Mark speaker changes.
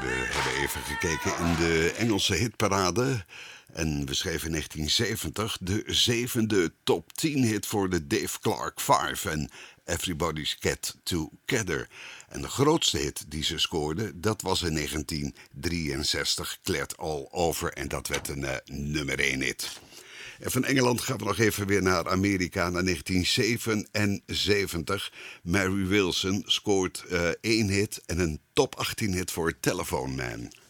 Speaker 1: We hebben even gekeken in de Engelse hitparade. En we schreven in 1970 de 7e top 10 hit voor de Dave Clark 5 en Everybody's Get Together. En de grootste hit die ze scoorden, dat was in 1963, Glad All Over. En dat werd een nummer 1 hit. En van Engeland gaan we nog even weer naar Amerika, naar 1977. Mary Wilson scoort 1 hit en een top 18 hit voor Telephone Man.